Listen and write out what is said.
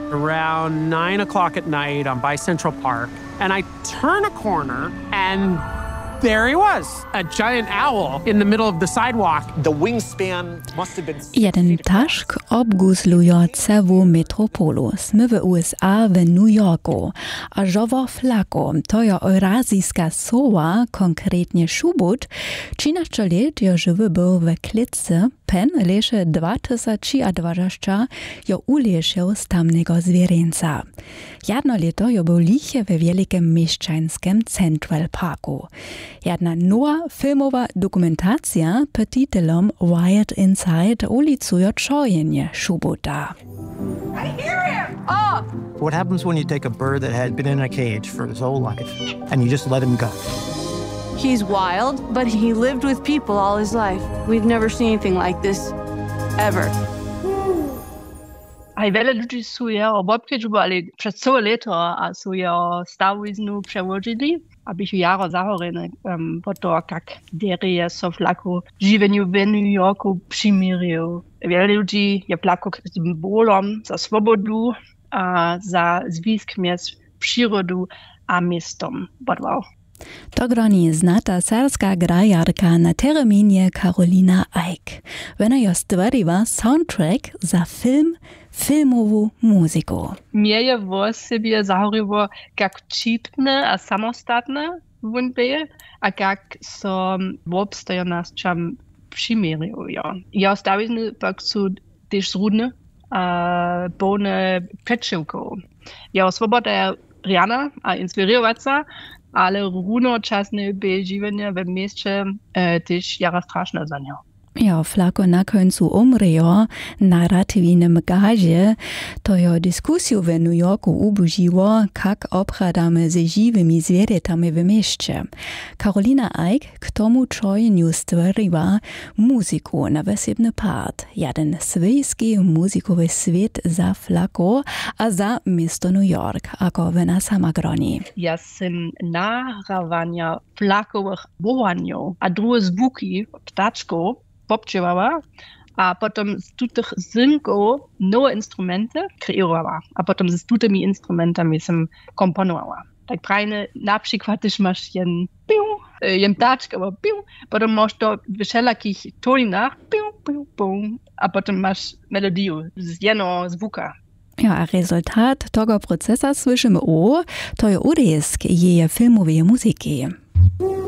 around 9 o'clock at night. I'm by Central Park, and I turn a corner, and there he was, a giant owl in the middle of the sidewalk. The wingspan must have been... Jeden tašk obguzlujo cevu metropolu. Sme v USA w New Yorku. A žovo flako, to je eurazijska sova, konkretnie szubut, 13 let jo żywy był w klitce, pen leše 2023 jo ulešił z tamnego zwierzęca. Jedno leto jo był liche we wielkim mieszczańskim Central Parku. Jedna nowa filmowa dokumentacja pod tytułem Wild Inside ulicuje czojenie szubuta. I hear him! Oh! What happens when you take a bird that had been in a cage for his whole life and you just let him go? He's wild, but he lived with people all his life. We've never seen anything like this, ever. A wiele ludzi su jeho obkedžubo, ale przez całe leto a su jeho stawiznu przełożyli, aby ich jaro zahorene po to, jak derie so flaku żywieniu w New Yorku przymirił. Wiele ludzi je flaku symbolom za swobodu a za związek między przyrodą a miastem. Wow. To groni znata serska grajarka na terminie Karolina Eick. Ona jo stwariła soundtrack za filmową muzyku. Mnie je w sobie zahoriło jak čitne a samostatne wątpie, a jak so obstoją nas czam przymierują. Ja stawizny pak su też zrudne a bone peczywką. Ja swoboda Riana a inspirować se, ale runočasne beživanje v mieście też jara straszne za nią. Ja, flako na końcu umrėjo narratywnym gazie, to jo dyskusju w New Yorku ubudziło, jak obchadamy ze żywymi zwierzętami w mieście. Karolina Eick k tomu czojeniu stworzyła muzyku na wesebny part. Jeden swojski muzikowy świat za flako, a za miasto New York, ako ona sama groni. Ja sam nahrawania flakowych wołaniów, a drugie zvuki ptaczków popčevala a potom z tutych zynków nowe instrumenty kreowała, a potom z tutymi instrumentami sam komponowała. Tak prajne, na przykład też masz jen ptaczek, potom masz to w wszelakich tonach, a potom masz melodię z jednego zvuka. Ja, a rezultat tego procesa słyszymy to je urezk jej filmowej muzyki.